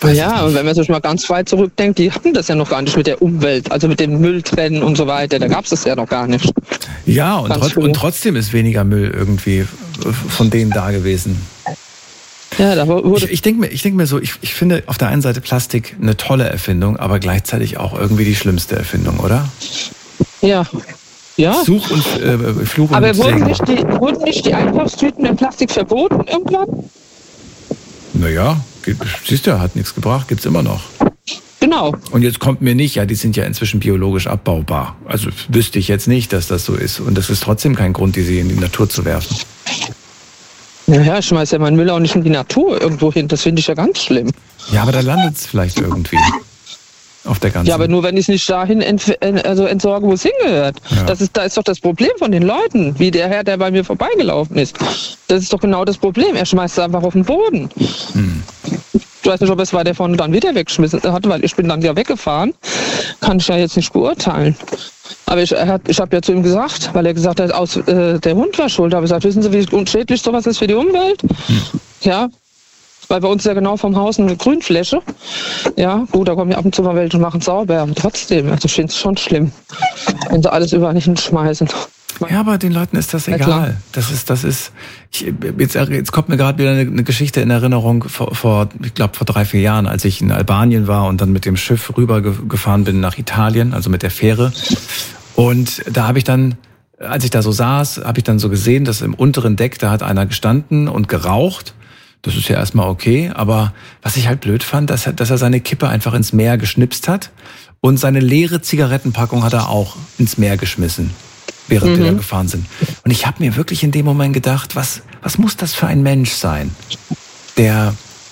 Ja, und wenn man sich mal ganz weit zurückdenkt, die hatten das ja noch gar nicht mit der Umwelt, also mit dem Mülltrennen und so weiter, da gab es das ja noch gar nicht. Ja, und trotzdem ist weniger Müll irgendwie von denen da gewesen. Ja, da wurde ich denke mir so, ich finde auf der einen Seite Plastik eine tolle Erfindung, aber gleichzeitig auch irgendwie die schlimmste Erfindung, oder? Ja. Fluch und aber Segen. wurden nicht die Einkaufstüten in Plastik verboten irgendwann? Naja, siehst du, hat nichts gebracht, gibt's immer noch. Genau. Und jetzt kommt mir nicht, die sind ja inzwischen biologisch abbaubar. Also wüsste ich jetzt nicht, dass das so ist. Und das ist trotzdem kein Grund, die in die Natur zu werfen. Naja, ich schmeiß ja meinen Müll auch nicht in die Natur irgendwo hin. Das finde ich ja ganz schlimm. Ja, aber da landet es vielleicht irgendwie. Auf der ganzen. Ja, aber nur wenn ich es nicht dahin entsorge, wo es hingehört. Ja. Da ist doch das Problem von den Leuten, wie der Herr, der bei mir vorbeigelaufen ist. Das ist doch genau das Problem. Er schmeißt es einfach auf den Boden. Ich weiß nicht, ob es war, der vorne dann wieder weggeschmissen hat, weil ich bin dann ja weggefahren. Kann ich ja jetzt nicht beurteilen. Aber ich habe ja zu ihm gesagt, weil er gesagt hat, der Hund war schuld. Da habe ich gesagt, wissen Sie, wie unschädlich sowas ist für die Umwelt? Ja, weil bei uns ist ja genau vom Haus eine Grünfläche. Ja, gut, da kommen ja ab und zu mal welche und machen sauber. Aber trotzdem, also ich finde es schon schlimm, wenn sie alles überall hinschmeißen. Ja, aber den Leuten ist das egal. Jetzt kommt mir gerade wieder eine Geschichte in Erinnerung ich glaube vor 3-4 Jahren, als ich in Albanien war und dann mit dem Schiff rübergefahren bin nach Italien, also mit der Fähre. Und da habe ich dann, als ich da so saß, habe ich dann so gesehen, dass im unteren Deck, da hat einer gestanden und geraucht. Das ist ja erstmal okay, aber was ich halt blöd fand, dass er seine Kippe einfach ins Meer geschnipst hat und seine leere Zigarettenpackung hat er auch ins Meer geschmissen, während wir da gefahren sind. Und ich habe mir wirklich in dem Moment gedacht, was muss das für ein Mensch sein, dem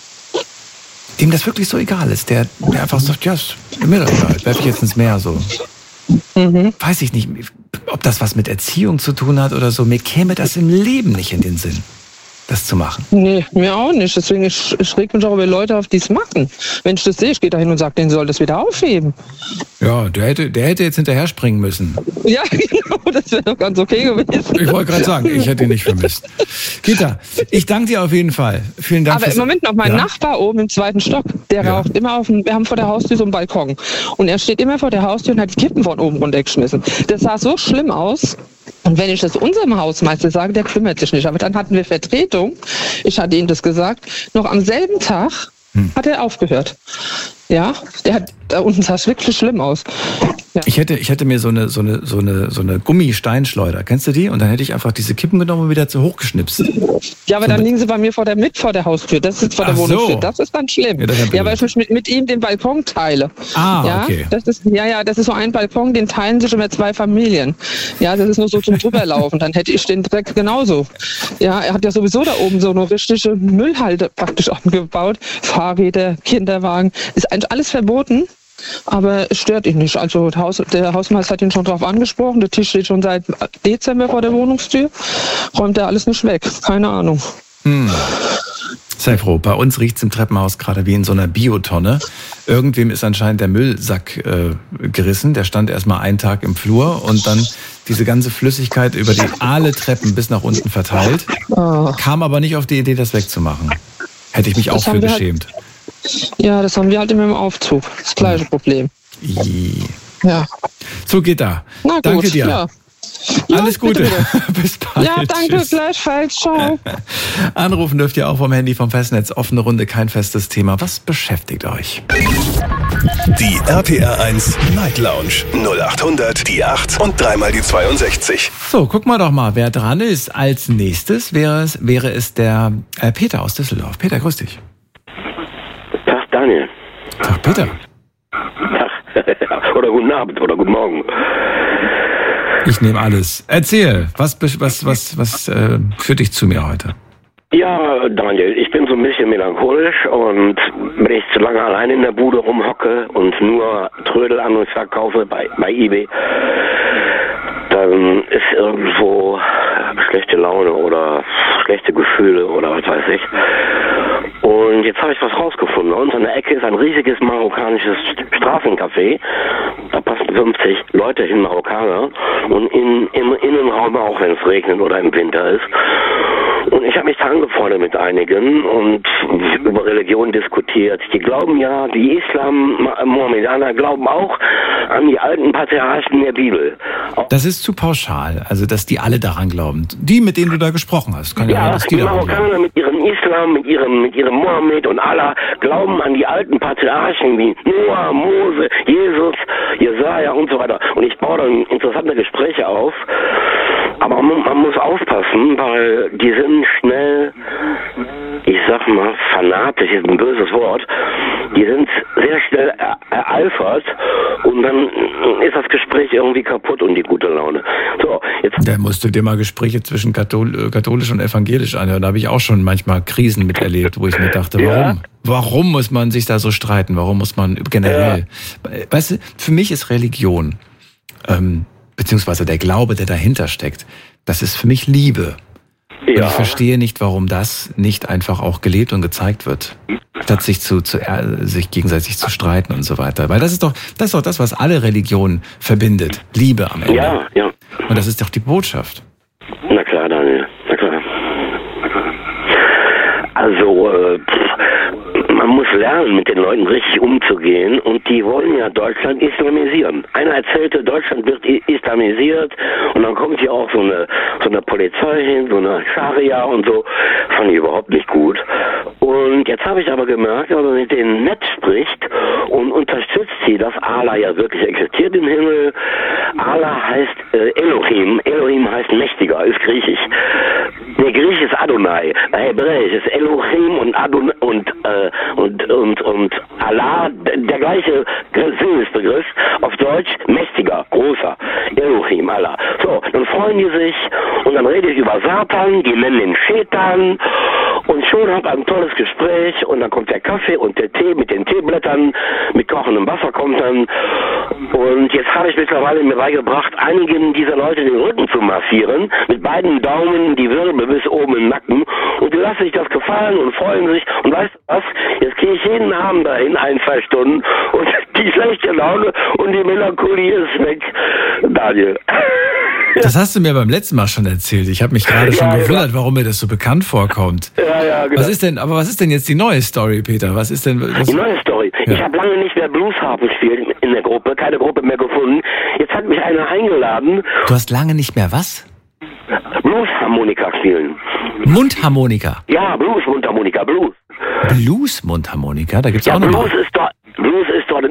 das wirklich so egal ist, der einfach sagt, ja, ist mir doch egal, werfe ich jetzt ins Meer so. Weiß ich nicht, ob das was mit Erziehung zu tun hat oder so, mir käme das im Leben nicht in den Sinn, das zu machen. Nee, mir auch nicht. Deswegen, ich reg mich auch über Leute auf, die es machen. Wenn ich das sehe, ich gehe da hin und sage, den soll das wieder aufheben. Ja, der hätte jetzt hinterher springen müssen. Ja, genau, das wäre doch ganz okay gewesen. Ich wollte gerade sagen, ich hätte ihn nicht vermisst. Kita, ich danke dir auf jeden Fall. Vielen Dank. Aber im Moment noch, mein Nachbar oben im 2. Stock, der raucht immer wir haben vor der Haustür so einen Balkon. Und er steht immer vor der Haustür und hat die Kippen von oben runtergeschmissen. Das sah so schlimm aus. Und wenn ich das unserem Hausmeister sage, der kümmert sich nicht. Aber dann hatten wir Vertretung. Ich hatte ihm das gesagt. Noch am selben Tag hat er aufgehört. Ja, da unten sah es wirklich schlimm aus. Ja. Ich hätte mir so eine Gummisteinschleuder, kennst du die? Und dann hätte ich einfach diese Kippen genommen und wieder zu hochgeschnipst. Ja, aber dann liegen sie bei mir vor der Haustür. Das ist vor der Wohnungstür. Das ist dann schlimm. Ja, weil ich mich mit ihm den Balkon teile. Okay. Das ist so ein Balkon, den teilen sich immer 2 Familien. Ja, das ist nur so zum Drüberlaufen. Dann hätte ich den Dreck genauso. Ja, er hat ja sowieso da oben so eine richtige Müllhalde praktisch angebaut. Fahrräder, Kinderwagen. Ist eigentlich alles verboten. Aber es stört ihn nicht. Also der Hausmeister hat ihn schon drauf angesprochen. Der Tisch steht schon seit Dezember vor der Wohnungstür. Räumt er alles nicht weg. Keine Ahnung. Sei froh. Bei uns riecht es im Treppenhaus gerade wie in so einer Biotonne. Irgendwem ist anscheinend der Müllsack gerissen. Der stand erstmal einen Tag im Flur und dann diese ganze Flüssigkeit über die ahle Treppen bis nach unten verteilt. Kam aber nicht auf die Idee, das wegzumachen. Hätte ich mich auch für geschämt. Ja, das haben wir halt immer im Aufzug. Das gleiche Problem. Ja. So geht da. Na gut, danke dir. Ja. Alles Gute. Bis bald. Ja, danke. Tschüss. Gleichfalls. Ciao. Anrufen dürft ihr auch vom Handy, vom Festnetz. Offene Runde, kein festes Thema. Was beschäftigt euch? Die RPR 1 Night Lounge 0800 die 8 und 3 die 62. So, guck mal doch mal, wer dran ist. Als nächstes wäre es der Peter aus Düsseldorf. Peter, grüß dich. Tag, Daniel. Tag, Peter. Tag. Oder guten Abend oder guten Morgen. Ich nehme alles. Erzähl, was führt dich zu mir heute? Ja, Daniel, ich bin so ein bisschen melancholisch und wenn ich zu lange allein in der Bude rumhocke und nur Trödel an und verkaufe bei eBay, dann ist irgendwo schlechte Laune oder schlechte Gefühle oder was weiß ich. Und jetzt habe ich was rausgefunden. Bei uns an der Ecke ist ein riesiges marokkanisches Straßencafé. Da passen 50 Leute hin, Marokkaner. Und im Innenraum auch, wenn es regnet oder im Winter ist. Und ich habe mich da angefreundet mit einigen und über Religion diskutiert. Die glauben ja, die Mohammedaner glauben auch an die alten Patriarchen der Bibel. Das ist zu pauschal, also dass die alle daran glauben. Die, mit denen du da gesprochen hast, kann ja, dass die die Marokkaner mit ihrem Islam, mit ihrem Mohammed und Allah glauben an die alten Patriarchen wie Noah, Mose, Jesus, Jesaja und so weiter. Und ich baue dann interessante Gespräche auf. Aber man muss aufpassen, weil die sind schnell, ich sag mal, fanatisch ist ein böses Wort, die sind sehr schnell ereifert und dann ist das Gespräch irgendwie kaputt und die gute Laune. So, jetzt. Da musst du dir mal Gespräche zwischen katholisch und evangelisch anhören. Da habe ich auch schon manchmal Krisen miterlebt, wo ich mir dachte, warum muss man sich da so streiten? Warum muss man generell? Ja. Weißt du, für mich ist Religion, beziehungsweise der Glaube, der dahinter steckt, das ist für mich Liebe. Ja. Und ich verstehe nicht, warum das nicht einfach auch gelebt und gezeigt wird, statt sich sich gegenseitig zu streiten und so weiter. Weil das ist doch das, was alle Religionen verbindet. Liebe am Ende. Ja, ja. Und das ist doch die Botschaft. Na klar, Daniel. Na klar. Also, man muss lernen, mit den Leuten richtig umzugehen und die wollen ja Deutschland islamisieren. Einer erzählte, Deutschland wird islamisiert und dann kommt hier auch so eine Polizei hin, so eine Scharia und so. Fand ich überhaupt nicht gut. Und jetzt habe ich aber gemerkt, wenn man mit denen nett spricht und unterstützt sie, dass Allah ja wirklich existiert im Himmel. Allah heißt Elohim. Elohim heißt mächtiger, ist griechisch. Der Griechisch ist Adonai. Hebräisch ist Elohim und Adonai und Allah, der gleiche Sinnesbegriff, auf Deutsch mächtiger, großer, Elohim, Allah. So, dann freuen die sich und dann rede ich über Satan, die nennen den Schetan und schon hat ein tolles Gespräch und dann kommt der Kaffee und der Tee mit den Teeblättern, mit kochendem Wasser kommt dann und jetzt habe ich mittlerweile mir beigebracht, einigen dieser Leute den Rücken zu massieren, mit beiden Daumen die Wirbel bis oben im Nacken und die lassen sich das gefallen und freuen sich und weißt du was, jetzt gehe ich jeden Abend dahin, 1-2 Stunden und die schlechte Laune und die Melancholie ist weg, Daniel. Das hast du mir beim letzten Mal schon erzählt. Ich habe mich gerade schon gewundert, warum mir das so bekannt vorkommt. Ja, genau. Was ist denn jetzt die neue Story, Peter? Was ist denn die neue Story? Ja. Ich habe lange nicht mehr Bluesharfen gespielt in der Gruppe, keine Gruppe mehr gefunden. Jetzt hat mich einer eingeladen. Du hast lange nicht mehr was? Bluesharmonika spielen. Mundharmonika? Ja, Blues-Mundharmonika, Blues. Blues-Mundharmonika? Da gibt's auch noch Blues ist dort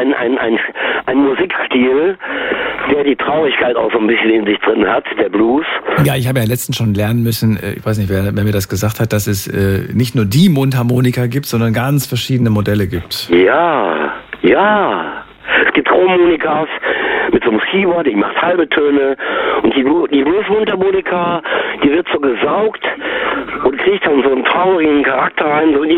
ein Musikstil, der die Traurigkeit auch so ein bisschen in sich drin hat, der Blues. Ja, ich habe ja letztens schon lernen müssen, ich weiß nicht, wer mir das gesagt hat, dass es nicht nur die Mundharmonika gibt, sondern ganz verschiedene Modelle gibt. Ja. Es gibt Harmonikas mit so einem Schieber, die macht halbe Töne. Und die Blues-Mundharmonika, die wird so gesaugt und kriegt dann so einen traurigen Charakter rein, so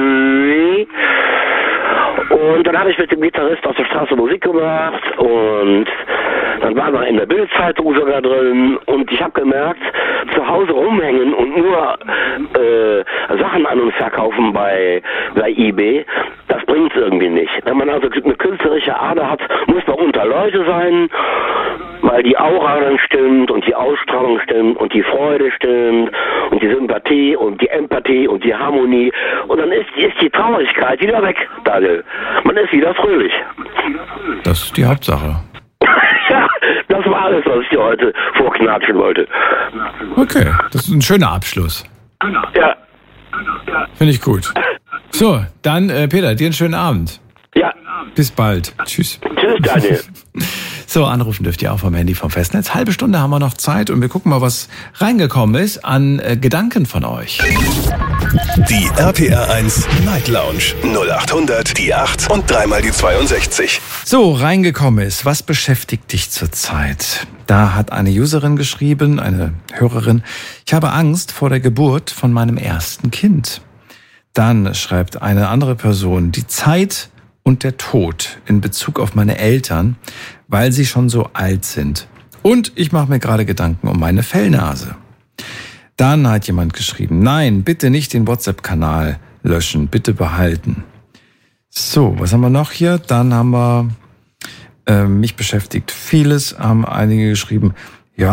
und dann habe ich mit dem Gitarrist auf der Straße Musik gemacht und dann waren wir in der Bildzeitung sogar drin und ich habe gemerkt, zu Hause rumhängen und nur Sachen an und verkaufen bei eBay, das bringt es irgendwie nicht. Wenn man also eine künstlerische Ader hat, muss man unter Leute sein, weil die Aura dann stimmt und die Ausstrahlung stimmt und die Freude stimmt und die Sympathie und die Empathie und die Harmonie und dann ist die Traurigkeit wieder weg, Daniel. Man ist wieder fröhlich. Das ist die Hauptsache. Ja, das war alles, was ich dir heute vorknatschen wollte. Okay, das ist ein schöner Abschluss. Ja. Finde ich gut. So, dann Peter, dir einen schönen Abend. Ja. Bis bald. Tschüss. Tschüss, Daniel. So, anrufen dürft ihr auch vom Handy vom Festnetz. Halbe Stunde haben wir noch Zeit und wir gucken mal, was reingekommen ist an Gedanken von euch. Die RPR 1 Night Lounge 0800 die 8 und dreimal die 62. So, reingekommen ist. Was beschäftigt dich zurzeit? Da hat eine Userin geschrieben, eine Hörerin, ich habe Angst vor der Geburt von meinem ersten Kind. Dann schreibt eine andere Person, die Zeit und der Tod in Bezug auf meine Eltern, weil sie schon so alt sind. Und ich mache mir gerade Gedanken um meine Fellnase. Dann hat jemand geschrieben, nein, bitte nicht den WhatsApp-Kanal löschen, bitte behalten. So, was haben wir noch hier? Dann haben wir mich beschäftigt vieles, haben einige geschrieben, ja,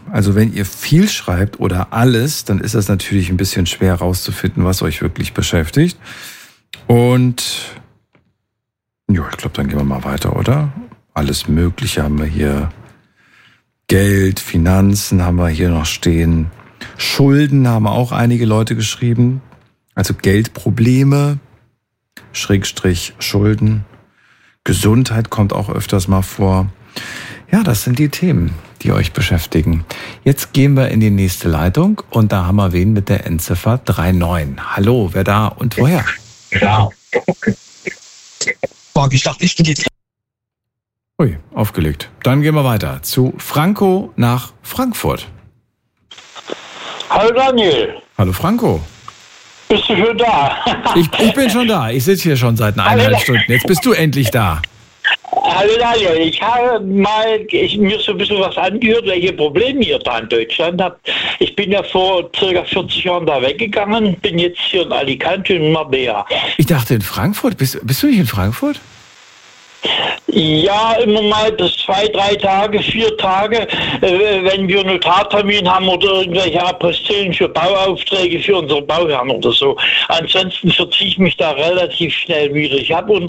Also wenn ihr viel schreibt oder alles, dann ist das natürlich ein bisschen schwer rauszufinden, was euch wirklich beschäftigt. Und ja, ich glaube, dann gehen wir mal weiter, oder? Alles Mögliche haben wir hier. Geld, Finanzen haben wir hier noch stehen. Schulden haben auch einige Leute geschrieben. Also Geldprobleme, Schrägstrich Schulden. Gesundheit kommt auch öfters mal vor. Ja, das sind die Themen, die euch beschäftigen. Jetzt gehen wir in die nächste Leitung und da haben wir wen mit der Endziffer 39. Hallo, wer da und woher? Ja. Ich dachte, ich bin jetzt. Ui, aufgelegt. Dann gehen wir weiter zu Franco nach Frankfurt. Hallo Daniel. Hallo Franco. Bist du schon da? Ich bin schon da. Ich sitze hier schon seit 1,5 Stunden. Jetzt bist du endlich da. Hallo Daniel. Ich habe mir so ein bisschen was angehört, welche Probleme ihr da in Deutschland habt. Ich bin ja vor ca. 40 Jahren da weggegangen, bin jetzt hier in Alicante und Marbella. Ich dachte in Frankfurt. Bist du nicht in Frankfurt? Ja, immer mal das 2, 3 Tage, 4 Tage, wenn wir einen Notartermin haben oder irgendwelche Apostillen für Bauaufträge für unsere Bauherren oder so. Ansonsten verziehe ich mich da relativ schnell wieder. Ich habe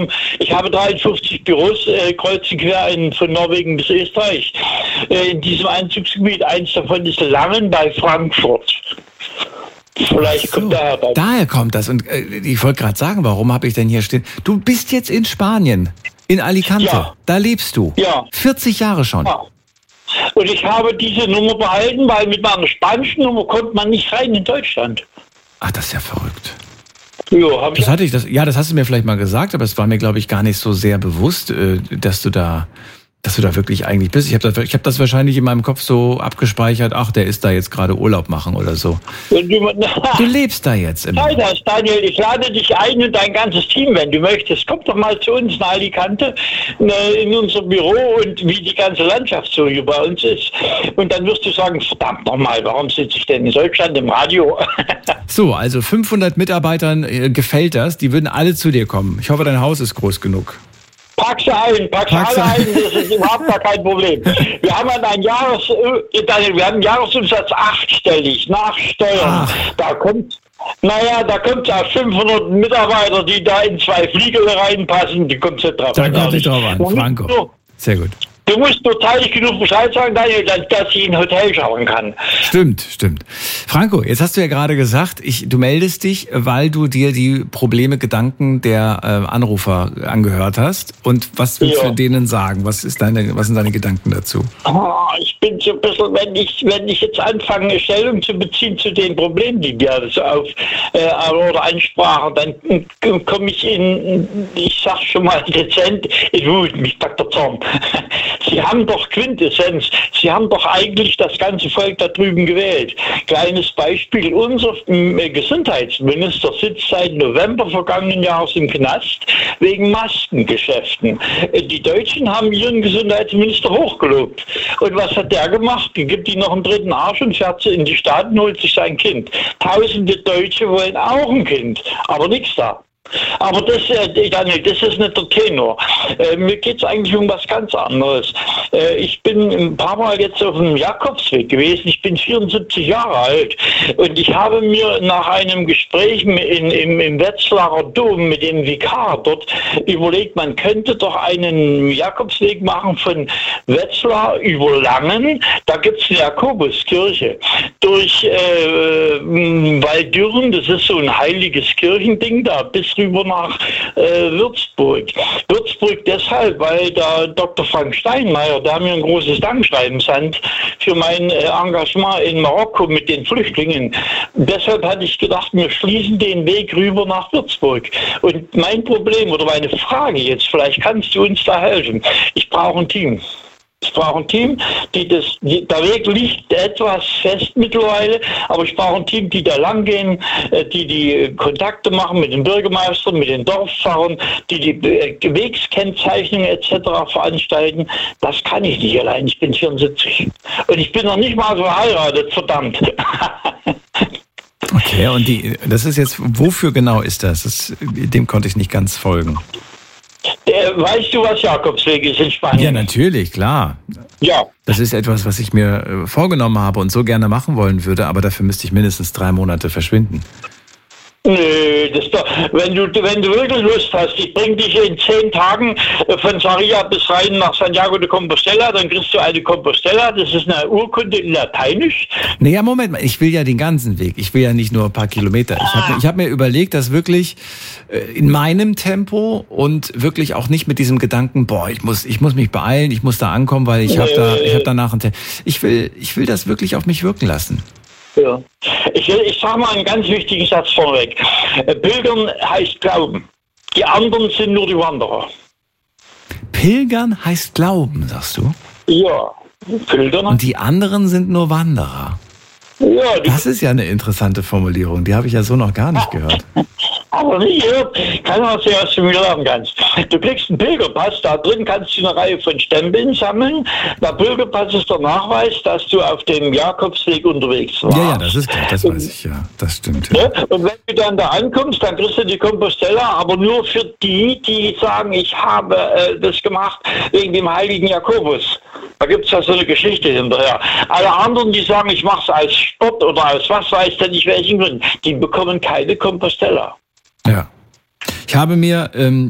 53 Büros kreuz und quer von Norwegen bis Österreich. In diesem Einzugsgebiet, eins davon ist Langen bei Frankfurt. Vielleicht kommt daher kommt das. Und ich wollte gerade sagen, warum habe ich denn hier stehen? Du bist jetzt in Spanien, in Alicante. Ja. Da lebst du. Ja. 40 Jahre schon. Ja. Und ich habe diese Nummer behalten, weil mit meiner spanischen Nummer kommt man nicht rein in Deutschland. Ach, das ist ja verrückt. Ja, das hast du mir vielleicht mal gesagt, aber es war mir, glaube ich, gar nicht so sehr bewusst, dass du da wirklich eigentlich bist. Ich hab das wahrscheinlich in meinem Kopf so abgespeichert, ach, der ist da jetzt gerade Urlaub machen oder so. Du lebst da jetzt. Nein, Daniel, ich lade dich ein und dein ganzes Team, wenn du möchtest. Komm doch mal zu uns nach Alicante, in unser Büro und wie die ganze Landschaft so hier bei uns ist. Und dann wirst du sagen, verdammt nochmal, warum sitze ich denn in Deutschland im Radio? So, also 500 Mitarbeitern gefällt das, die würden alle zu dir kommen. Ich hoffe, dein Haus ist groß genug. Pack sie alle ein, das ist überhaupt gar kein Problem. Wir haben einen Jahresumsatz 8-stellig, nach Steuern. Da kommt ja 500 Mitarbeiter, die da in 2 Flieger reinpassen, die kommt nicht drauf an. Da kommt nicht drauf an, Franco. Sehr gut. Du musst nur zeitig genug Bescheid sagen, Daniel, dass ich ein Hotel schauen kann. Stimmt. Franco, jetzt hast du ja gerade gesagt, du meldest dich, weil du dir die Probleme, Gedanken der Anrufer angehört hast. Und was willst du denen sagen? Was sind deine Gedanken dazu? Ich bin so ein bisschen, wenn ich jetzt anfange, Stellung zu beziehen zu den Problemen, die wir so oder ansprachen, dann komme ich sag schon mal dezent, in Wut, mich packt der Zorn. Sie haben doch Quintessenz. Sie haben doch eigentlich das ganze Volk da drüben gewählt. Kleines Beispiel. Unser Gesundheitsminister sitzt seit November vergangenen Jahres im Knast wegen Maskengeschäften. Die Deutschen haben ihren Gesundheitsminister hochgelobt. Und was hat der gemacht? Die gibt ihm noch einen dritten Arsch und fährt in die Staaten, holt sich sein Kind. Tausende Deutsche wollen auch ein Kind, aber nichts da. Aber das ist nicht der Tenor. Mir geht es eigentlich um was ganz anderes. Ich bin ein paar Mal jetzt auf dem Jakobsweg gewesen. Ich bin 74 Jahre alt und ich habe mir nach einem Gespräch im Wetzlarer Dom mit dem Vikar dort überlegt, man könnte doch einen Jakobsweg machen von Wetzlar über Langen. Da gibt es eine Jakobuskirche. Durch Waldürn, das ist so ein heiliges Kirchending da, bis rüber nach Würzburg. Würzburg deshalb, weil da Dr. Frank Steinmeier, der hat mir ein großes Dankschreiben sendet für mein Engagement in Marokko mit den Flüchtlingen. Deshalb hatte ich gedacht, wir schließen den Weg rüber nach Würzburg. Und mein Problem oder meine Frage jetzt, vielleicht kannst du uns da helfen. Ich brauche ein Team. Ich brauche ein Team, der Weg liegt etwas fest mittlerweile, aber ich brauche ein Team, die da lang gehen, die Kontakte machen mit den Bürgermeistern, mit den Dorfpfarrern, die Wegskennzeichnungen etc. veranstalten. Das kann ich nicht allein, ich bin 74. Und ich bin noch nicht mal verheiratet, verdammt. Okay, und das ist jetzt, wofür genau ist das? Dem konnte ich nicht ganz folgen. Weißt du, was Jakobsweg ist in Spanien? Ja, natürlich, klar. Ja. Das ist etwas, was ich mir vorgenommen habe und so gerne machen wollen würde, aber dafür müsste ich mindestens 3 Monate verschwinden. Nee, das ist doch, wenn du wirklich Lust hast, ich bringe dich in 10 Tagen von Sarria bis rein nach Santiago de Compostela, dann kriegst du eine Compostela, das ist eine Urkunde in Lateinisch. Naja, Moment mal, ich will ja den ganzen Weg, ich will ja nicht nur ein paar Kilometer. Ich hab mir überlegt, dass wirklich in meinem Tempo und wirklich auch nicht mit diesem Gedanken, ich muss mich beeilen, ich muss da ankommen, weil ich habe danach einen ich will das wirklich auf mich wirken lassen. Ja. Ich sage mal einen ganz wichtigen Satz vorweg. Pilgern heißt Glauben. Die anderen sind nur die Wanderer. Pilgern heißt Glauben, sagst du? Ja, Pilgern. Und die anderen sind nur Wanderer. Ja, das ist ja eine interessante Formulierung. Die habe ich ja so noch gar nicht gehört. Aber nicht gehört. Kann man sehen, was du mir lernen kannst. Du kriegst einen Pilgerpass, da drin kannst du eine Reihe von Stempeln sammeln. Der Pilgerpass ist der Nachweis, dass du auf dem Jakobsweg unterwegs warst. Ja, das ist klar, das weiß ich, ja. Das stimmt. Ja. Und wenn du dann da ankommst, dann kriegst du die Compostela, aber nur für die sagen, ich habe das gemacht wegen dem heiligen Jakobus. Da gibt es ja so eine Geschichte hinterher. Alle anderen, die sagen, ich mache es als Sport oder als was weiß denn nicht welchen Gründen, die bekommen keine Compostela. Ja. Ich habe mir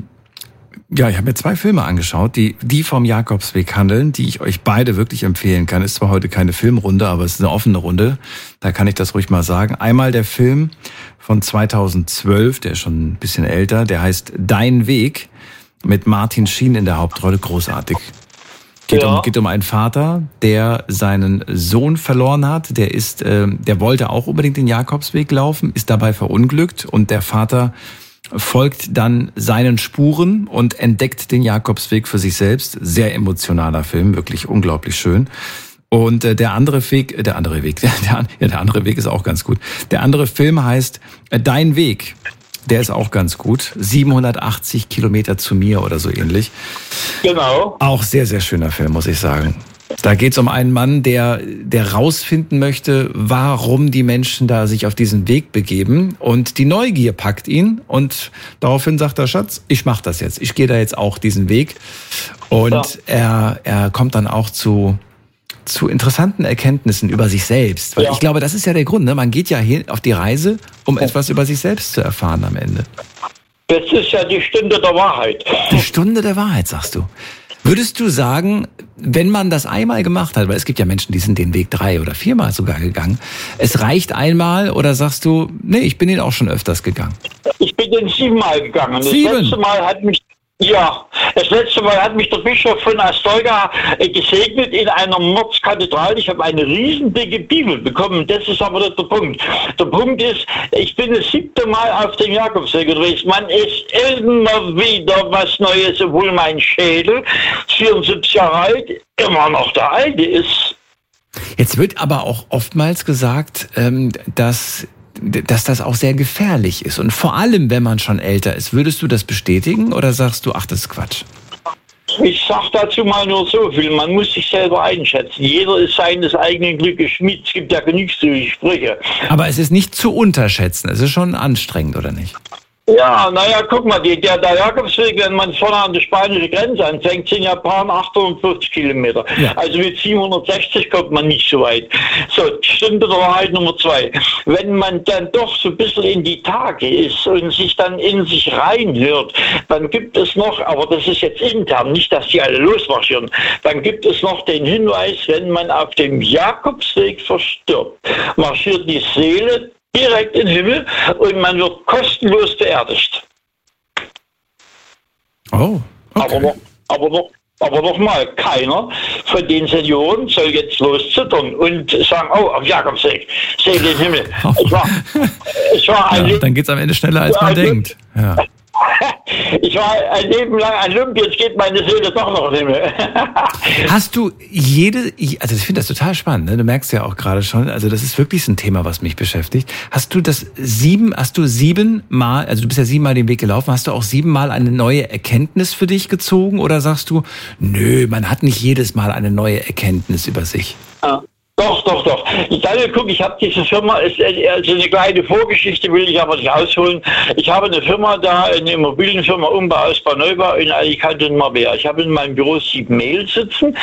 2 Filme angeschaut, die vom Jakobsweg handeln, die ich euch beide wirklich empfehlen kann. Ist zwar heute keine Filmrunde, aber es ist eine offene Runde. Da kann ich das ruhig mal sagen. Einmal der Film von 2012, der ist schon ein bisschen älter, der heißt Dein Weg mit Martin Sheen in der Hauptrolle. Großartig. Geht um einen Vater, der seinen Sohn verloren hat. Der wollte auch unbedingt den Jakobsweg laufen, ist dabei verunglückt und der Vater folgt dann seinen Spuren und entdeckt den Jakobsweg für sich selbst. Sehr emotionaler Film, wirklich unglaublich schön. Und der andere Weg ist auch ganz gut. Der andere Film heißt Dein Weg. Der ist auch ganz gut. 780 Kilometer zu mir oder so ähnlich. Genau. Auch sehr, sehr schöner Film, muss ich sagen. Da geht es um einen Mann, der rausfinden möchte, warum die Menschen da sich auf diesen Weg begeben. Und die Neugier packt ihn. Und daraufhin sagt er, Schatz, ich mache das jetzt. Ich gehe da jetzt auch diesen Weg. Und er kommt dann auch zu interessanten Erkenntnissen über sich selbst. Weil ich glaube, das ist ja der Grund. Ne? Man geht ja hin auf die Reise, um etwas über sich selbst zu erfahren am Ende. Das ist ja die Stunde der Wahrheit. Die Stunde der Wahrheit, sagst du. Würdest du sagen, wenn man das einmal gemacht hat, weil es gibt ja Menschen, die sind den Weg 3 oder 4 Mal sogar gegangen, es reicht einmal, oder sagst du, nee, ich bin ihn auch schon öfters gegangen? Ich bin den 7 Mal gegangen. 7? Das letzte Mal hat mich der Bischof von Astorga gesegnet in einer Mordskathedrale. Ich habe eine riesendicke Bibel bekommen. Das ist aber nicht der Punkt. Der Punkt ist, ich bin das 7. Mal auf dem Jakobsweg unterwegs. Man ist immer wieder was Neues, obwohl mein Schädel, 74 Jahre alt, immer noch der alte ist. Jetzt wird aber auch oftmals gesagt, dass das auch sehr gefährlich ist. Und vor allem, wenn man schon älter ist. Würdest du das bestätigen oder sagst du, ach, das ist Quatsch? Ich sag dazu mal nur so viel. Man muss sich selber einschätzen. Jeder ist seines eigenen Glückes Schmied. Es gibt ja genug solche Sprüche. Aber es ist nicht zu unterschätzen. Es ist schon anstrengend, oder nicht? Ja, naja, guck mal, der Jakobsweg, wenn man vorne an der spanischen Grenze anfängt, sind ja 850 Kilometer. Ja. Also mit 760 kommt man nicht so weit. So, Stunde der Wahrheit Nummer 2. Wenn man dann doch so ein bisschen in die Tage ist und sich dann in sich reinhört, dann gibt es noch, aber das ist jetzt intern, nicht, dass die alle losmarschieren, dann gibt es noch den Hinweis, wenn man auf dem Jakobsweg verstirbt, marschiert die Seele direkt in den Himmel und man wird kostenlos beerdigt. Oh, okay. Aber noch mal, keiner von den Senioren soll jetzt loszittern und sagen, oh, am Jakobsweg, sehe den Himmel. Ich war dann geht's am Ende schneller, als man denkt. Ja. Ich war ein Leben lang ein Lump, jetzt geht meine Seele doch noch in den Himmel. Hast du also ich finde das total spannend, ne? Du merkst ja auch gerade schon, also das ist wirklich ein Thema, was mich beschäftigt. Hast du 7 Mal, also du bist ja 7 Mal den Weg gelaufen, hast du auch 7 Mal eine neue Erkenntnis für dich gezogen oder sagst du, nö, man hat nicht jedes Mal eine neue Erkenntnis über sich? Ja. Doch. Dann guck, ich habe diese Firma, also eine kleine Vorgeschichte will ich aber nicht ausholen. Ich habe eine Firma da, eine Immobilienfirma, Umbau, Ausbau, Neubau in Alicante und Marbella. Ich habe in meinem Büro 11 Mädels,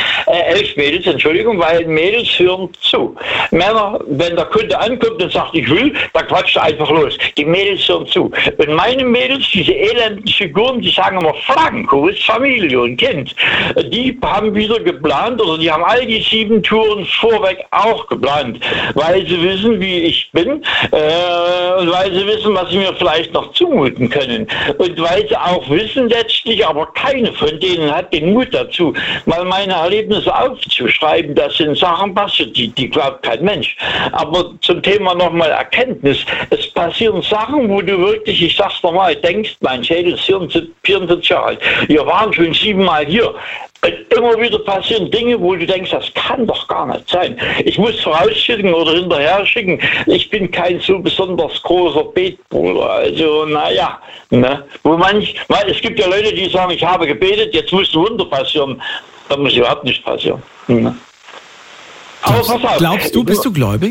weil Mädels hören zu. Männer, wenn der Kunde ankommt und sagt, ich will, dann quatscht er einfach los. Die Mädels hören zu. Und meine Mädels, diese elenden Figuren, die sagen immer, Franco ist Familie und Kind. Die haben wieder geplant, oder die haben all die 7 Touren vorweg auch geplant, weil sie wissen, wie ich bin, und weil sie wissen, was sie mir vielleicht noch zumuten können. Und weil sie auch wissen letztlich, aber keine von denen hat den Mut dazu, mal meine Erlebnisse aufzuschreiben. Das sind Sachen passiert, die glaubt kein Mensch. Aber zum Thema nochmal Erkenntnis. Es passieren Sachen, wo du wirklich, ich sag's nochmal, denkst, mein Schädel ist 44 Jahre alt. Wir waren schon 7-mal hier. Immer wieder passieren Dinge, wo du denkst, das kann doch gar nicht sein. Ich muss vorausschicken oder hinterher schicken, ich bin kein so besonders großer Betbruder. Also, naja, ne? Es gibt ja Leute, die sagen, ich habe gebetet, jetzt muss ein Wunder passieren. Da muss überhaupt nichts passieren. Ne? Aber pass auf. Glaubst du, bist du gläubig?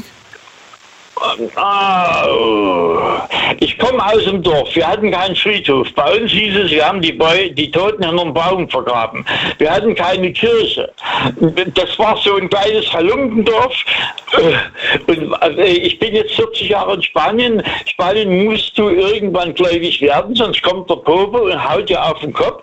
Ich komme aus dem Dorf. Wir hatten keinen Friedhof. Bei uns hieß es, wir haben die Toten hinter einem Baum vergraben. Wir hatten keine Kirche. Das war so ein kleines Halunggendorf. Und ich bin jetzt 40 Jahre in Spanien. Spanien musst du irgendwann gläubig werden, sonst kommt der Pope und haut dir auf den Kopf.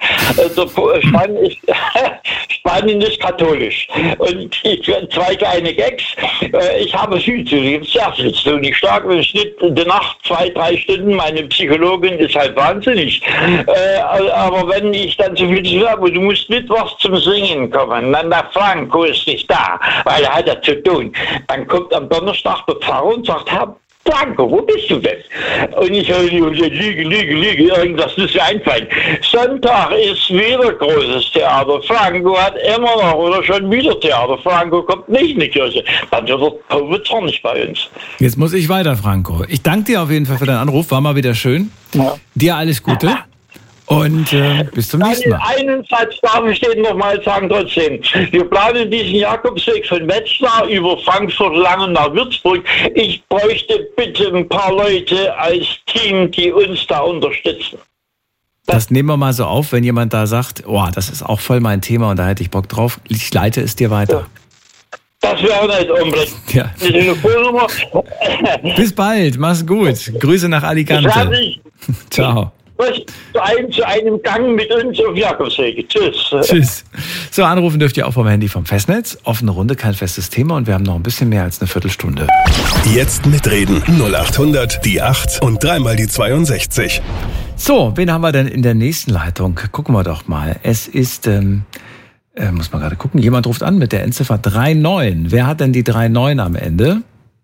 Spanien ist katholisch. Und 2 kleine Gags. Ich habe viel zu tun, sehr viel zu tun. Ich schlage im Schnitt in der Nacht 2-3 Stunden. Meine Psychologin ist halt wahnsinnig. Aber wenn ich dann so viel zu tun habe, du musst mittwochs zum Singen kommen, dann der Franco ist nicht da, weil er hat ja zu tun. Dann kommt am Donnerstag der Pfarrer und sagt, Herr Franco, wo bist du denn? Und ich höre Lüge, irgendwas muss mir einfallen. Sonntag ist wieder großes Theater. Franco hat immer noch oder schon wieder Theater. Franco kommt nicht in die Kirche. Dann wird der Pope zornig bei uns. Jetzt muss ich weiter, Franco. Ich danke dir auf jeden Fall für deinen Anruf. War mal wieder schön. Ja. Dir alles Gute. Und bis zum nächsten Mal. Einen Satz darf ich den nochmal sagen trotzdem. Wir planen diesen Jakobsweg von Wetzlar über Frankfurt, Langen nach Würzburg. Ich bräuchte bitte ein paar Leute als Team, die uns da unterstützen. Das nehmen wir mal so auf, wenn jemand da sagt, oh, das ist auch voll mein Thema und da hätte ich Bock drauf. Ich leite es dir weiter. Das wäre nicht unbedingt. Ja. Die Telefonnummer. Bis bald, mach's gut. Grüße nach Alicante. Ciao. Zu einem Gang mit uns auf Jakobsweg. Tschüss. Tschüss. So, anrufen dürft ihr auch vom Handy vom Festnetz. Offene Runde, kein festes Thema und wir haben noch ein bisschen mehr als eine Viertelstunde. Jetzt mitreden. 0800 die 8 und 3 mal die 62. So, wen haben wir denn in der nächsten Leitung? Gucken wir doch mal. Es ist, muss man gerade gucken, jemand ruft an mit der Endziffer 39. Wer hat denn die 39 am Ende?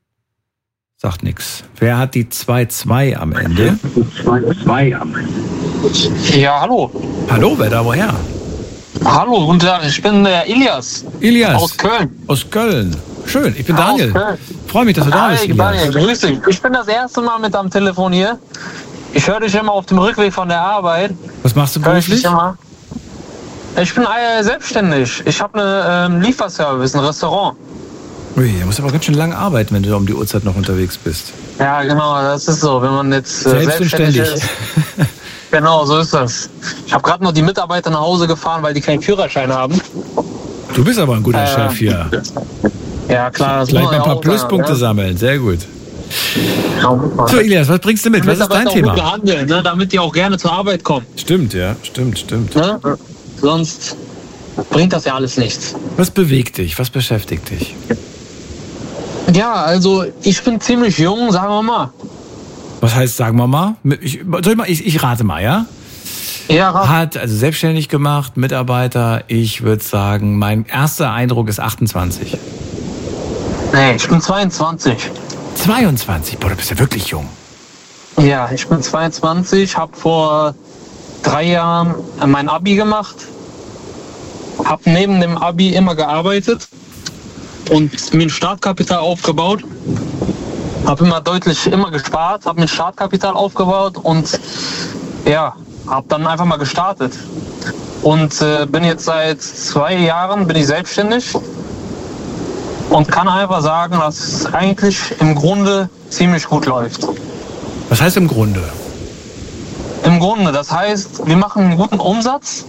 Sagt nix. Wer hat die 22 am Ende? 22 am Ende. Ja, hallo. Hallo, wer da woher? Hallo, guten Tag, ich bin der Ilias. Ilias. Aus Köln. Aus Köln. Schön, ich bin Daniel. Freue mich, dass du da bist, Ilias. Daniel, grüß dich. Ich bin das erste Mal mit am Telefon hier. Ich höre dich immer auf dem Rückweg von der Arbeit. Was machst du beruflich? Ich bin selbstständig. Ich habe einen Lieferservice, ein Restaurant. Ui, du musst aber ganz schön lange arbeiten, wenn du um die Uhrzeit noch unterwegs bist. Ja, genau, das ist so, wenn man jetzt selbstständig ist. Genau, so ist das. Ich habe gerade noch die Mitarbeiter nach Hause gefahren, weil die keinen Führerschein haben. Du bist aber ein guter Chef hier. Ja, klar. Das gleich mal ein paar Pluspunkte sammeln, sehr gut. So, Ilias, was bringst du mit? Was ist dein Thema? Gut behandeln, ne, damit die auch gerne zur Arbeit kommen. Stimmt, ja, stimmt. Ne? Sonst bringt das ja alles nichts. Was bewegt dich? Was beschäftigt dich? Ja, also ich bin ziemlich jung, sagen wir mal. Was heißt, sagen wir mal? Ich rate mal, ja? Ja, rate. Hat also selbstständig gemacht, Mitarbeiter. Ich würde sagen, mein erster Eindruck ist 28. Nee, ich bin 22. 22? Boah, du bist ja wirklich jung. Ja, ich bin 22, habe vor 3 Jahren mein Abi gemacht. Habe neben dem Abi immer gearbeitet und mir ein Startkapital aufgebaut. Habe immer gespart, habe mir ein Startkapital aufgebaut und ja, habe dann einfach mal gestartet. Und bin jetzt seit 2 Jahren bin ich selbstständig und kann einfach sagen, dass es eigentlich im Grunde ziemlich gut läuft. Was heißt im Grunde? Im Grunde, das heißt, wir machen einen guten Umsatz,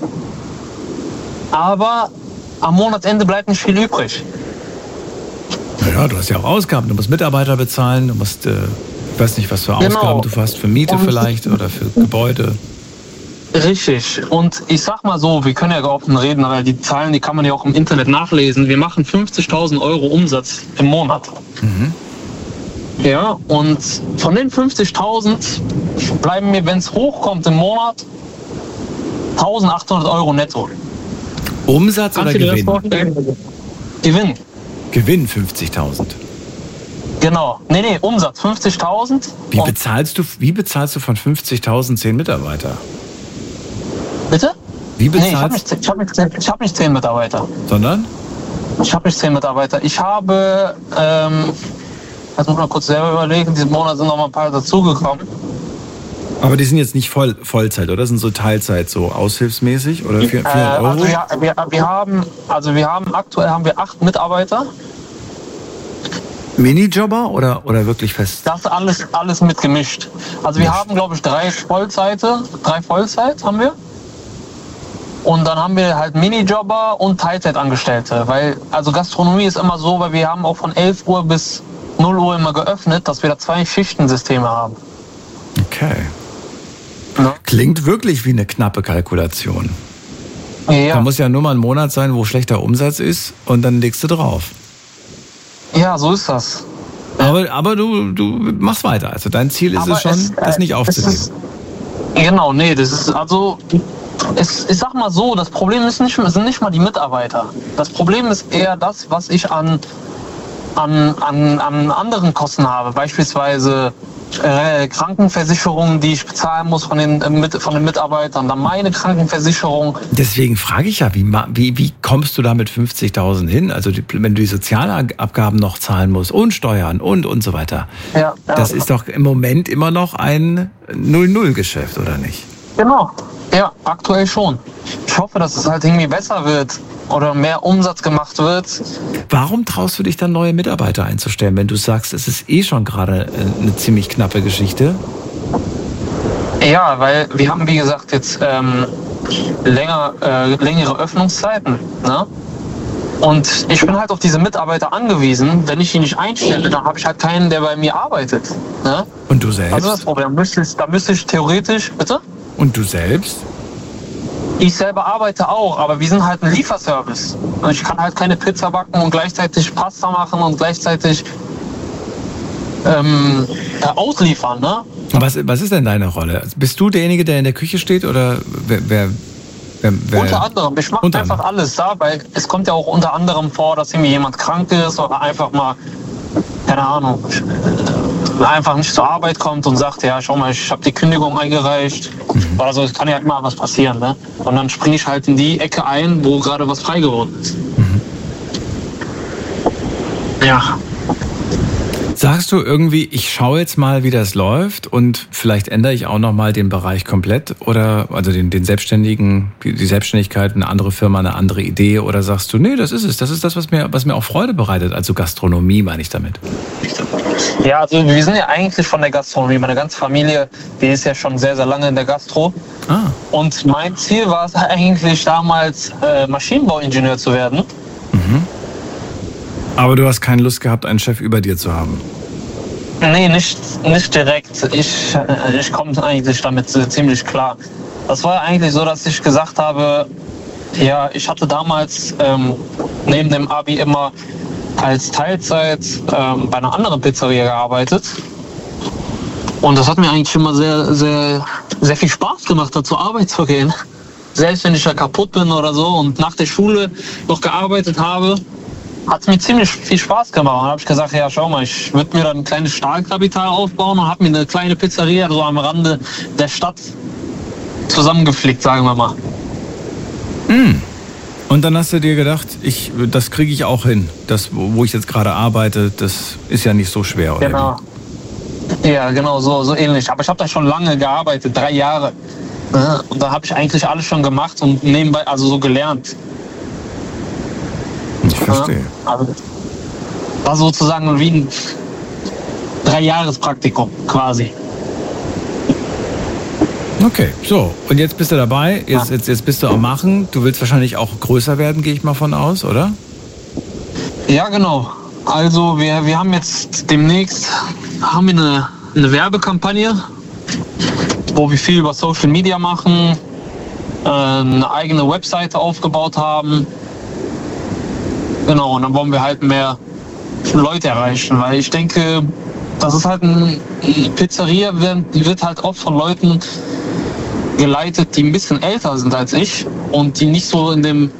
aber am Monatsende bleibt nicht viel übrig. Naja, du hast ja auch Ausgaben. Du musst Mitarbeiter bezahlen, du musst, ich weiß nicht, was für Ausgaben du hast, für Miete vielleicht oder für Gebäude. Richtig. Und ich sag mal so, wir können ja offen reden, aber die Zahlen, die kann man ja auch im Internet nachlesen. Wir machen 50.000 Euro Umsatz im Monat. Mhm. Ja, und von den 50.000 bleiben mir, wenn es hochkommt im Monat, 1.800 Euro netto. Umsatz oder Gewinn? Gewinn. Gewinn 50.000. Genau. Nee, Umsatz 50.000. Wie bezahlst du von 50.000 10 Mitarbeiter? Bitte? Wie Nee, ich bezahlst habe nicht 10 Mitarbeiter. Sondern? Ich habe nicht 10 Mitarbeiter. Ich habe, jetzt muss man kurz selber überlegen, diesen Monat sind noch mal ein paar dazugekommen. Aber die sind jetzt nicht Vollzeit, oder? Das sind so Teilzeit, so aushilfsmäßig oder 400 Euro? Also aktuell haben wir 8 Mitarbeiter. Minijobber oder wirklich fest? Das ist alles mitgemischt. Also wir haben, glaube ich, 3 Vollzeit haben wir. Und dann haben wir halt Minijobber und Teilzeitangestellte. Weil, also Gastronomie ist immer so, weil wir haben auch von 11 Uhr bis 0 Uhr immer geöffnet, dass wir da 2 Schichtensysteme haben. Okay. Ja. Klingt wirklich wie eine knappe Kalkulation. Ja. Da muss ja nur mal ein Monat sein, wo schlechter Umsatz ist und dann legst du drauf. Ja, so ist das. Aber du machst weiter. Also dein Ziel ist es schon, das nicht aufzugeben. Genau, nee, das ist also... Ich sag mal so, das Problem sind nicht mal die Mitarbeiter. Das Problem ist eher das, was ich an anderen Kosten habe. Beispielsweise Krankenversicherungen, die ich bezahlen muss von den Mitarbeitern, dann meine Krankenversicherung. Deswegen frage ich ja, wie kommst du da mit 50.000 hin? Also wenn du die Sozialabgaben noch zahlen musst und Steuern und so weiter. Ja. Das ist doch im Moment immer noch ein 0-0-Geschäft, oder nicht? Genau, ja, aktuell schon. Ich hoffe, dass es halt irgendwie besser wird oder mehr Umsatz gemacht wird. Warum traust du dich dann, neue Mitarbeiter einzustellen, wenn du sagst, es ist eh schon gerade eine ziemlich knappe Geschichte? Ja, weil wir haben, wie gesagt, jetzt längere Öffnungszeiten. Ne? Und ich bin halt auf diese Mitarbeiter angewiesen. Wenn ich die nicht einstelle, dann habe ich halt keinen, der bei mir arbeitet. Ne? Und du selbst? Also das Problem, da müsste ich theoretisch, bitte? Und du selbst? Ich selber arbeite auch, aber wir sind halt ein Lieferservice. Und ich kann halt keine Pizza backen und gleichzeitig Pasta machen und gleichzeitig ausliefern, ne? Was ist denn deine Rolle? Bist du derjenige, der in der Küche steht oder wer unter anderem. Ich mache einfach alles da, weil es kommt ja auch unter anderem vor, dass irgendwie jemand krank ist oder einfach mal, keine Ahnung, einfach nicht zur Arbeit kommt und sagt, ja, schau mal, ich habe die Kündigung eingereicht. Oder so, es kann ja immer was passieren, ne? Und dann springe ich halt in die Ecke ein, wo gerade was frei geworden ist. Ja. Sagst du irgendwie, ich schaue jetzt mal, wie das läuft und vielleicht ändere ich auch noch mal den Bereich komplett oder also den Selbstständigen, die Selbstständigkeit, eine andere Firma, eine andere Idee oder sagst du, nee, das ist es, das ist das, was mir auch Freude bereitet, also Gastronomie meine ich damit. Ja, also wir sind ja eigentlich von der Gastronomie, meine ganze Familie, die ist ja schon sehr, sehr lange in der Gastro. Und mein Ziel war es eigentlich damals, Maschinenbauingenieur zu werden. Aber du hast keine Lust gehabt, einen Chef über dir zu haben? Nee, nicht direkt. Ich komme eigentlich damit ziemlich klar. Das war eigentlich so, dass ich gesagt habe, ja, ich hatte damals neben dem Abi immer als Teilzeit bei einer anderen Pizzeria gearbeitet. Und das hat mir eigentlich immer sehr, sehr, sehr viel Spaß gemacht, da zur Arbeit zu gehen. Selbst wenn ich da kaputt bin oder so und nach der Schule noch gearbeitet habe, hat es mir ziemlich viel Spaß gemacht. Und dann habe ich gesagt, ja, schau mal, ich würde mir dann ein kleines Stahlkapital aufbauen und habe mir eine kleine Pizzeria so am Rande der Stadt zusammengeflickt, sagen wir mal. Und dann hast du dir gedacht, das kriege ich auch hin. Das, wo ich jetzt gerade arbeite, das ist ja nicht so schwer, oder? Genau. Ja, genau, so ähnlich. Aber ich habe da schon lange gearbeitet, 3 Jahre. Und da habe ich eigentlich alles schon gemacht und nebenbei, also so gelernt. Ich verstehe. war sozusagen wie ein 3-Jahres-Praktikum quasi. Okay, so. Und jetzt bist du dabei, jetzt bist du am Machen. Du willst wahrscheinlich auch größer werden, gehe ich mal von aus, oder? Ja, genau. Also wir haben jetzt demnächst eine Werbekampagne, wo wir viel über Social Media machen, eine eigene Webseite aufgebaut haben. Genau, und dann wollen wir halt mehr Leute erreichen, weil ich denke, das ist halt eine Pizzeria, die wird halt oft von Leuten geleitet, die ein bisschen älter sind als ich und die nicht so in dem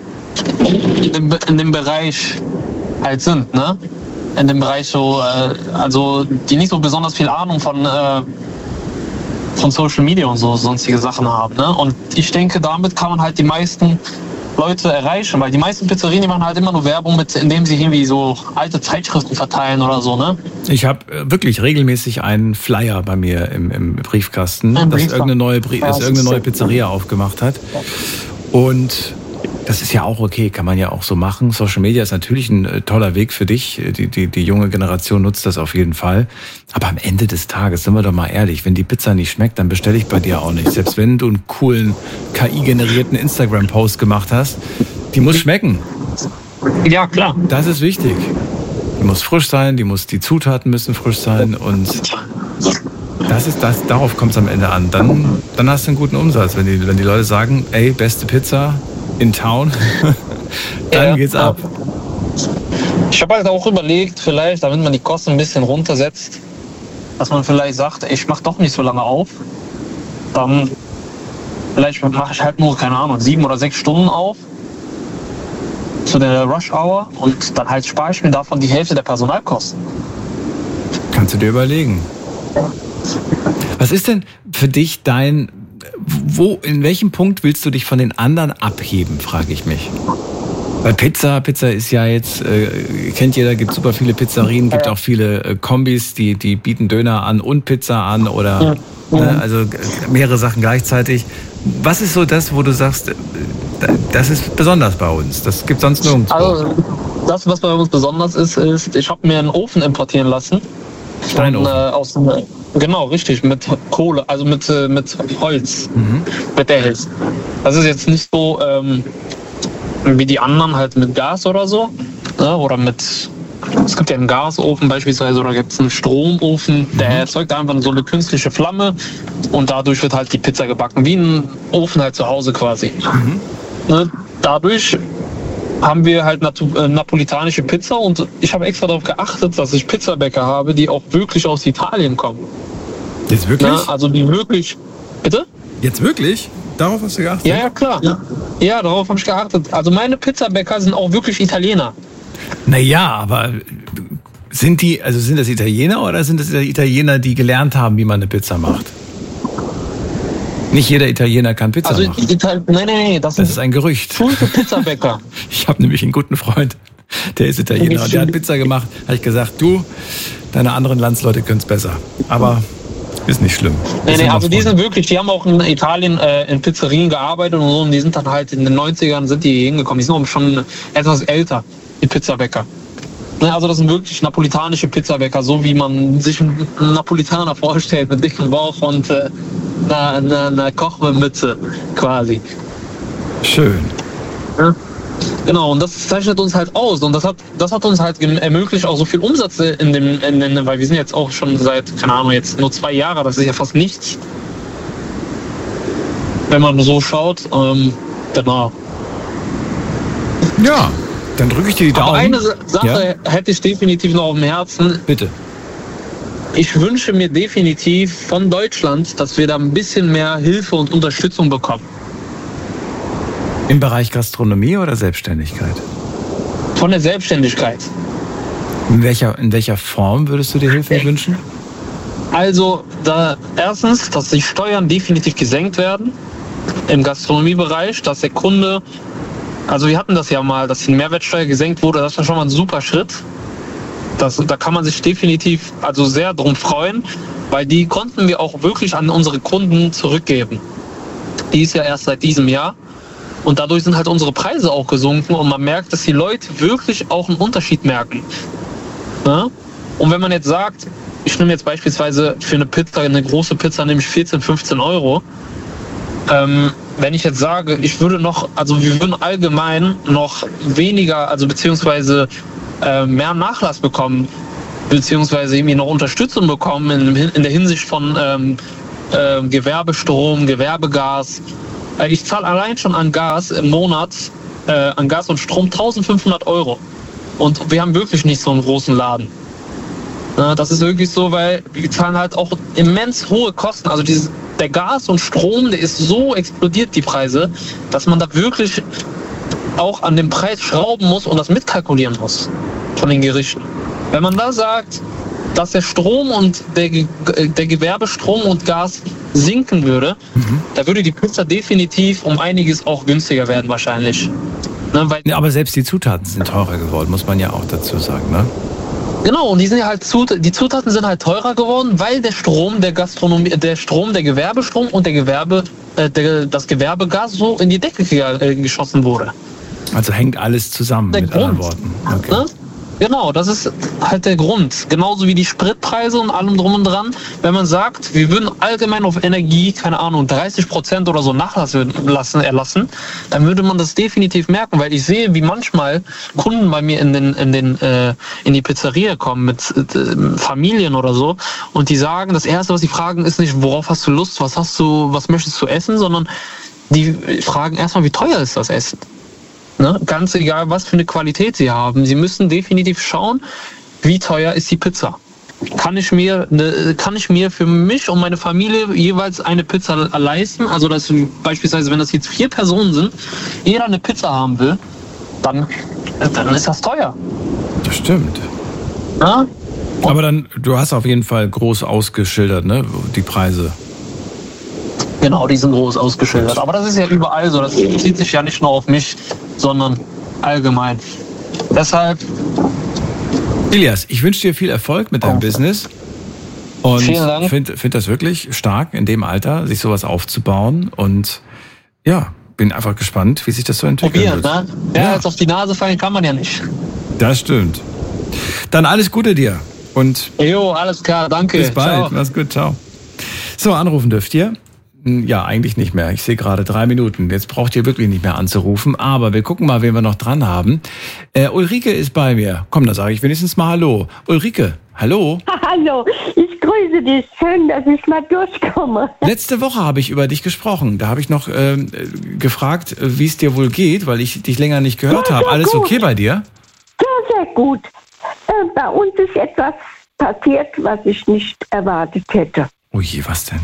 Bereich halt sind, ne? In dem Bereich so, also die nicht so besonders viel Ahnung von Social Media und so sonstige Sachen haben, ne? Und ich denke, damit kann man halt die meisten Leute erreichen, weil die meisten Pizzerien, die machen halt immer nur Werbung indem sie irgendwie so alte Zeitschriften verteilen oder so, ne? Ich habe wirklich regelmäßig einen Flyer bei mir im Briefkasten, dass irgendeine neue Pizzeria aufgemacht hat. Und das ist ja auch okay, kann man ja auch so machen. Social Media ist natürlich ein toller Weg für dich. Die junge Generation nutzt das auf jeden Fall. Aber am Ende des Tages, sind wir doch mal ehrlich, wenn die Pizza nicht schmeckt, dann bestelle ich bei dir auch nicht. Selbst wenn du einen coolen, KI-generierten Instagram-Post gemacht hast, die muss schmecken. Ja, klar. Das ist wichtig. Die muss frisch sein, die Zutaten müssen frisch sein und darauf kommt es am Ende an. Dann hast du einen guten Umsatz, wenn die Leute sagen, ey, beste Pizza in Town, dann geht's ab. Ich habe halt auch überlegt, vielleicht, damit man die Kosten ein bisschen runtersetzt, dass man vielleicht sagt, ich mache doch nicht so lange auf. Dann vielleicht mache ich halt nur, keine Ahnung, 7 oder 6 Stunden auf zu der Rush Hour und dann halt spare ich mir davon die Hälfte der Personalkosten. Kannst du dir überlegen. Was ist denn für dich in welchem Punkt willst du dich von den anderen abheben, frage ich mich. Weil Pizza ist ja jetzt, kennt jeder, gibt super viele Pizzerien, gibt auch viele Kombis, die bieten Döner an und Pizza an oder also mehrere Sachen gleichzeitig. Was ist so das, wo du sagst, das ist besonders bei uns, das gibt sonst nirgendwo? Also das, was bei uns besonders ist, ich habe mir einen Ofen importieren lassen. Steinofen? Genau, richtig, mit Kohle, also mit Holz, mit Holz. Das ist jetzt nicht so wie die anderen halt mit Gas oder so, ne? Oder es gibt ja einen Gasofen beispielsweise oder gibt es einen Stromofen, der erzeugt einfach so eine künstliche Flamme und dadurch wird halt die Pizza gebacken, wie ein Ofen halt zu Hause quasi. Ne? Dadurch haben wir halt napolitanische Pizza und ich habe extra darauf geachtet, dass ich Pizzabäcker habe, die auch wirklich aus Italien kommen. Jetzt wirklich? Ja, also die wirklich... Bitte? Jetzt wirklich? Darauf hast du geachtet? Ja, klar. Ja, darauf habe ich geachtet. Also meine Pizzabäcker sind auch wirklich Italiener. Naja, aber sind das Italiener oder sind das Italiener, die gelernt haben, wie man eine Pizza macht? Nicht jeder Italiener kann Pizza machen. Nein, das ist ein Gerücht. Schulte Pizzabäcker. Ich habe nämlich einen guten Freund, der ist Italiener und der hat Pizza gemacht. Habe ich gesagt, du, deine anderen Landsleute können es besser. Aber ist nicht schlimm. Nee, also die haben auch in Italien in Pizzerien gearbeitet und so und die sind dann halt in den 90ern sind die hingekommen. Die sind auch schon etwas älter, die Pizzabäcker. Also das sind wirklich napolitanische Pizzabäcker, so wie man sich einen Napolitaner vorstellt, mit dickem Bauch und einer Kochmütze quasi. Schön. Ja. Genau, und das zeichnet uns halt aus und das hat uns halt ermöglicht, auch so viel Umsatz weil wir sind jetzt auch schon seit, keine Ahnung, jetzt nur 2 Jahre, das ist ja fast nichts. Wenn man so schaut, genau. Ja, dann drücke ich dir die Daumen. Aber eine Sache hätte ich definitiv noch auf dem Herzen. Bitte. Ich wünsche mir definitiv von Deutschland, dass wir da ein bisschen mehr Hilfe und Unterstützung bekommen. Im Bereich Gastronomie oder Selbstständigkeit? Von der Selbstständigkeit. In welcher Form würdest du dir Hilfe wünschen? Also, erstens, dass die Steuern definitiv gesenkt werden im Gastronomiebereich, dass der Kunde, also wir hatten das ja mal, dass die Mehrwertsteuer gesenkt wurde, das war schon mal ein super Schritt. Da kann man sich definitiv also sehr drum freuen, weil die konnten wir auch wirklich an unsere Kunden zurückgeben. Die ist ja erst seit diesem Jahr. Und dadurch sind halt unsere Preise auch gesunken und man merkt, dass die Leute wirklich auch einen Unterschied merken. Ja? Und wenn man jetzt sagt, ich nehme jetzt beispielsweise für eine Pizza, eine große Pizza, nehme ich 14, 15 Euro. Wenn ich jetzt sage, wir würden allgemein noch weniger, also beziehungsweise mehr Nachlass bekommen, beziehungsweise irgendwie noch Unterstützung bekommen in der Hinsicht von Gewerbestrom, Gewerbegas. Ich zahle allein schon an Gas im Monat, an Gas und Strom 1.500 Euro. Und wir haben wirklich nicht so einen großen Laden. Das ist wirklich so, weil wir zahlen halt auch immens hohe Kosten. Also der Gas und Strom, der ist so explodiert, die Preise, dass man da wirklich auch an dem Preis schrauben muss und das mitkalkulieren muss von den Gerichten. Wenn man da sagt, dass der Strom und der Gewerbestrom und Gas sinken würde, da würde die Pizza definitiv um einiges auch günstiger werden wahrscheinlich. Ne, weil aber selbst die Zutaten sind teurer geworden, muss man ja auch dazu sagen, ne? Genau, und die Zutaten sind halt teurer geworden, weil der Strom, der Gewerbestrom und das Gewerbegas so in die Decke geschossen wurde. Also hängt alles zusammen, mit anderen Worten. Okay. Ne? Genau, das ist halt der Grund. Genauso wie die Spritpreise und allem drum und dran. Wenn man sagt, wir würden allgemein auf Energie, 30% oder so Nachlass erlassen, dann würde man das definitiv merken, weil ich sehe, wie manchmal Kunden bei mir in die Pizzeria kommen mit Familien oder so und die sagen, das Erste, was sie fragen, ist nicht, worauf hast du Lust, was möchtest du essen, sondern die fragen erstmal, wie teuer ist das Essen. Ne? Ganz egal, was für eine Qualität sie haben. Sie müssen definitiv schauen, wie teuer ist die Pizza. Kann ich mir für mich und meine Familie jeweils eine Pizza leisten? Also dass beispielsweise, wenn das jetzt 4 Personen sind, jeder eine Pizza haben will, dann ist das teuer. Das stimmt. Ja? Aber du hast auf jeden Fall groß ausgeschildert, ne, die Preise. Genau, die sind groß ausgeschildert. Aber das ist ja überall so. Das bezieht sich ja nicht nur auf mich, sondern allgemein. Deshalb... Ilias, ich wünsche dir viel Erfolg mit deinem Business. Und vielen Dank. Find das wirklich stark, in dem Alter sich sowas aufzubauen. Und ja, bin einfach gespannt, wie sich das so entwickelt. Probieren, ne? Ja, jetzt auf die Nase fallen kann man ja nicht. Das stimmt. Dann alles Gute dir. Und jo, alles klar, danke. Bis bald. Ciao. Mach's gut, ciao. So, anrufen dürft ihr. Ja, eigentlich nicht mehr. Ich sehe gerade 3 Minuten. Jetzt braucht ihr wirklich nicht mehr anzurufen. Aber wir gucken mal, wen wir noch dran haben. Ulrike ist bei mir. Komm, da sage ich wenigstens mal Hallo. Ulrike, hallo. Hallo, ich grüße dich. Schön, dass ich mal durchkomme. Letzte Woche habe ich über dich gesprochen. Da habe ich noch gefragt, wie es dir wohl geht, weil ich dich länger nicht gehört habe. Alles gut. Okay bei dir? Ja, sehr gut. Bei uns ist etwas passiert, was ich nicht erwartet hätte. Oh je, was denn?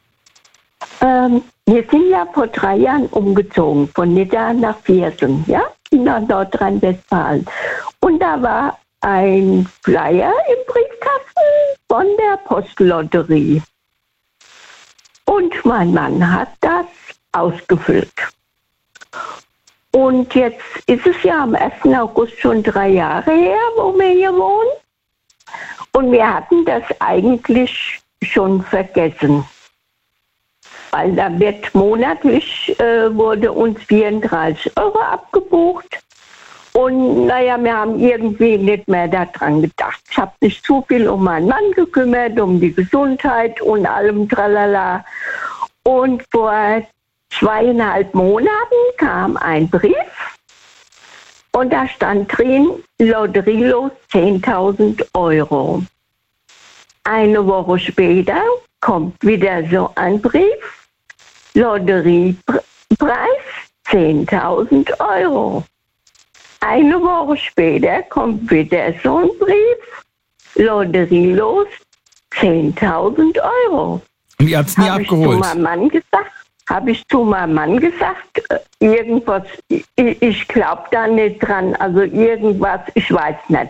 Wir sind ja vor 3 Jahren umgezogen, von Nidda nach Viersen, ja, nach Nordrhein-Westfalen. Und da war ein Flyer im Briefkasten von der Postlotterie. Und mein Mann hat das ausgefüllt. Und jetzt ist es ja am 1. August schon 3 Jahre her, wo wir hier wohnen. Und wir hatten das eigentlich schon vergessen. Weil da wird monatlich, wurde uns 34 Euro abgebucht. Und naja, wir haben irgendwie nicht mehr daran gedacht. Ich habe mich zu viel um meinen Mann gekümmert, um die Gesundheit und allem tralala. Und vor 2,5 Monaten kam ein Brief. Und da stand drin, Lotterielos 10.000 Euro. Eine Woche später kommt wieder so ein Brief. Lotteriepreis 10.000 Euro. Eine Woche später kommt wieder so ein Brief. Lotterielos 10.000 Euro. Und ihr habt es nie abgeholt? Habe ich zu meinem Mann gesagt, irgendwas, ich glaube da nicht dran, also irgendwas, ich weiß nicht.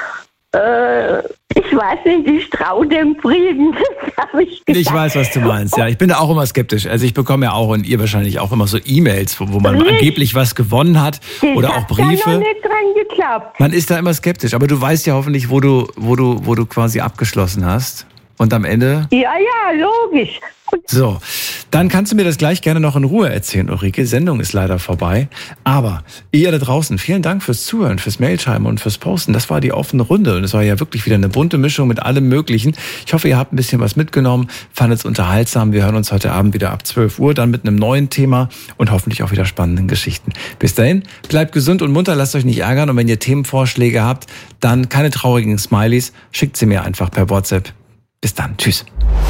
Ich weiß nicht, ich traue dem Frieden. Ich weiß, was du meinst. Ja, ich bin da auch immer skeptisch. Also ich bekomme ja auch und ihr wahrscheinlich auch immer so E-Mails, wo man angeblich was gewonnen hat oder auch Briefe. Ich habe da nicht dran geglaubt. Man ist da immer skeptisch, aber du weißt ja hoffentlich, wo du quasi abgeschlossen hast. Und am Ende? Ja, logisch. So, dann kannst du mir das gleich gerne noch in Ruhe erzählen, Ulrike. Sendung ist leider vorbei. Aber ihr da draußen, vielen Dank fürs Zuhören, fürs Mailschreiben und fürs Posten. Das war die offene Runde und es war ja wirklich wieder eine bunte Mischung mit allem Möglichen. Ich hoffe, ihr habt ein bisschen was mitgenommen, fandet es unterhaltsam. Wir hören uns heute Abend wieder ab 12 Uhr, dann mit einem neuen Thema und hoffentlich auch wieder spannenden Geschichten. Bis dahin, bleibt gesund und munter, lasst euch nicht ärgern. Und wenn ihr Themenvorschläge habt, dann keine traurigen Smileys, schickt sie mir einfach per WhatsApp. Bis dann, tschüss.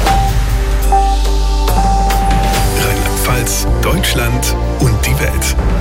Rheinland-Pfalz, Deutschland und die Welt.